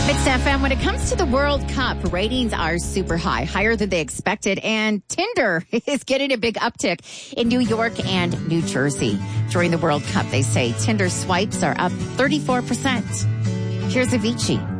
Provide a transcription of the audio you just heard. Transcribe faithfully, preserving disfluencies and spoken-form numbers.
It's F M. When it comes to the World Cup, ratings are super high, higher than they expected. And Tinder is getting a big uptick in New York and New Jersey. During the World Cup, they say Tinder swipes are up thirty-four percent. Here's Avicii.